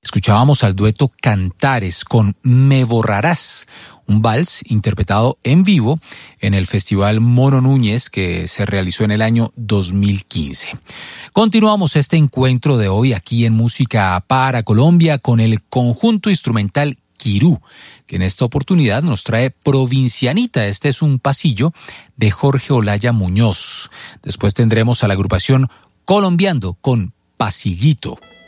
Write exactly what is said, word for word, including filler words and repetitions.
Escuchábamos al dueto Cantares con Me Borrarás, un vals interpretado en vivo en el Festival Mono Núñez que se realizó en el año dos mil quince. Continuamos este encuentro de hoy aquí en Música para Colombia con el conjunto instrumental Quirú, que en esta oportunidad nos trae Provincianita. Este es un pasillo de Jorge Olaya Muñoz. Después tendremos a la agrupación Colombiando con Pasillito.